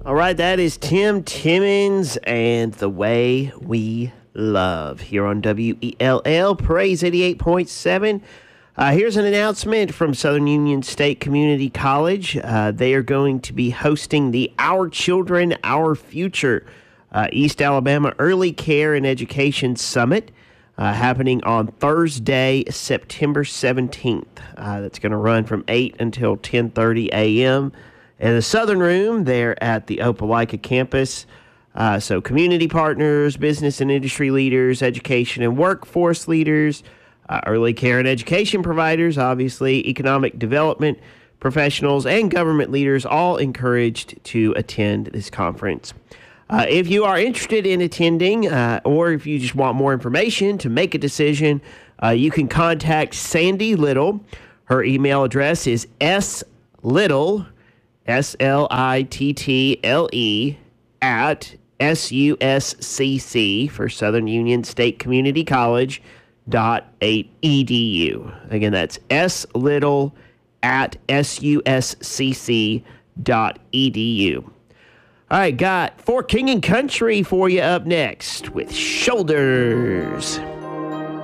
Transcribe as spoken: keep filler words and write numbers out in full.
All right, that is Tim Timmons and The Way We Love here on W E L L, Praise eighty-eight point seven. Uh, here's an announcement from Southern Union State Community College. Uh, they are going to be hosting the Our Children, Our Future uh, East Alabama Early Care and Education Summit uh, happening on Thursday, September seventeenth. Uh, that's going to run from eight until ten thirty a.m. in the Southern Room there at the Opelika campus. Uh, so community partners, business and industry leaders, education and workforce leaders, uh, early care and education providers, obviously, economic development professionals, and government leaders all encouraged to attend this conference. Uh, if you are interested in attending uh, or if you just want more information to make a decision, uh, you can contact Sandy Little. Her email address is slittle, S L I T T L E, at S U S C C for Southern Union State Community College dot E D U. Again, that's slittle at S U S C C dot E D U. All right, got For King and Country for you up next with Shoulders.